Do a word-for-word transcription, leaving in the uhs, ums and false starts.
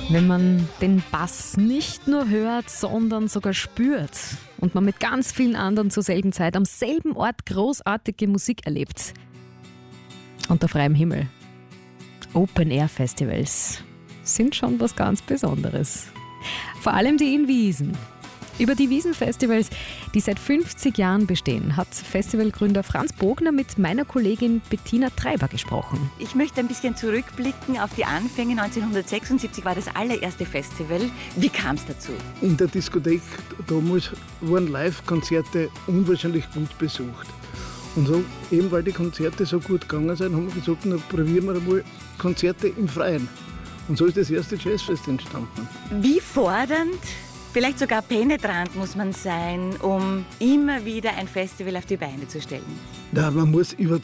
Wenn man den Bass nicht nur hört, sondern sogar spürt und man mit ganz vielen anderen zur selben Zeit am selben Ort großartige Musik erlebt. Unter freiem Himmel. Open-Air-Festivals sind schon was ganz Besonderes. Vor allem die in Wiesen. Über die Wiesen-Festivals, die seit fünfzig Jahren bestehen, hat Festivalgründer Franz Bogner mit meiner Kollegin Bettina Treiber gesprochen. Ich möchte ein bisschen zurückblicken auf die Anfänge. neunzehnhundertsechsundsiebzig war das allererste Festival. Wie kam es dazu? In der Diskothek damals waren Live-Konzerte unwahrscheinlich gut besucht. Und so, eben weil die Konzerte so gut gegangen sind, haben wir gesagt, na, probieren wir einmal Konzerte im Freien. Und so ist das erste Jazzfest entstanden. Wie fordernd, vielleicht sogar penetrant muss man sein, um immer wieder ein Festival auf die Beine zu stellen? Na, man muss über,